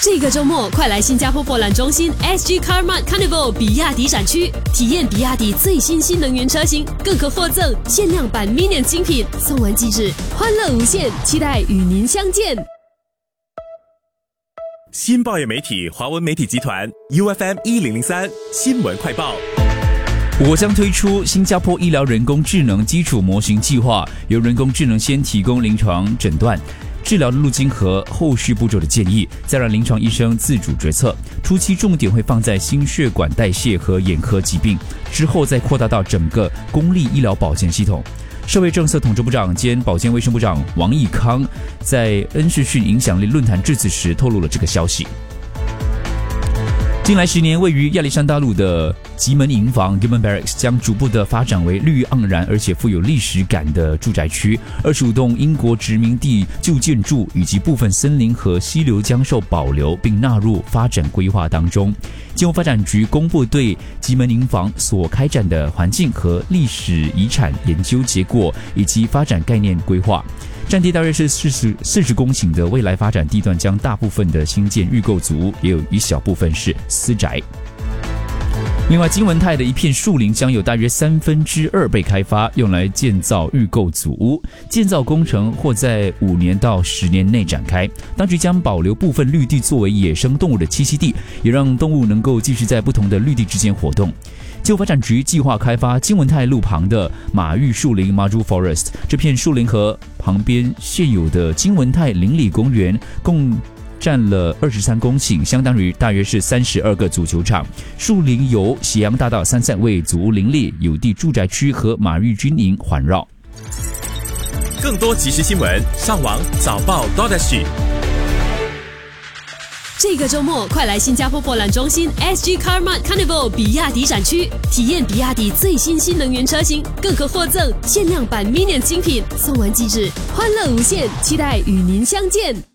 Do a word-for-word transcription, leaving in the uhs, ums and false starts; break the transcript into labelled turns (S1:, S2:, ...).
S1: 这个周末，快来新加坡博览中心 S G Car Mart Carnival 比亚迪展区，体验比亚迪最新新能源车型，更可获赠限量版 Minion 精品，送完即止，欢乐无限，期待与您相见。
S2: 新报业媒体华文媒体集团 U F M 一零零三新闻快报。
S3: 我将推出新加坡医疗人工智能基础模型计划，由人工智能先提供临床诊断、治疗的路径和后续步骤的建议，再让临床医生自主决策。初期重点会放在心血管代谢和眼科疾病，之后再扩大到整个公立医疗保健系统。社会政策统筹部长兼保健卫生部长王义康在恩视讯影响力论坛致辞时透露了这个消息。近来十年，位于亚历山大路的吉门营房 Gillman Barracks 将逐步的发展为绿意盎然而且富有历史感的住宅区。二十五栋英国殖民地旧建筑以及部分森林和溪流将受保留并纳入发展规划当中。金融发展局公布对吉门营房所开展的环境和历史遗产研究结果以及发展概念规划。占地大约是四十四十公顷的未来发展地段，将大部分的新建预购组屋，也有一小部分是私宅。另外，金文泰的一片树林将有大约三分之二被开发，用来建造预购组屋。建造工程或在五年到十年内展开。当局将保留部分绿地作为野生动物的栖息地，也让动物能够继续在不同的绿地之间活动。金融发展局计划开发金文泰路旁的马玉树林 Maju Forest， 这片树林和旁边现有的金文泰邻里公园共占了二十三公顷，相当于大约是三十二个足球场。树林由喜阳大道三散位组屋林立，有地住宅区和马玉军营环绕。
S2: 更多即时新闻，上网早报 .sg。
S1: 这个周末，快来新加坡博览中心 S G Car Mart Carnival 比亚迪展区，体验比亚迪最新新能源车型，更可获赠限量版 Minion 精品，送完即止，欢乐无限，期待与您相见。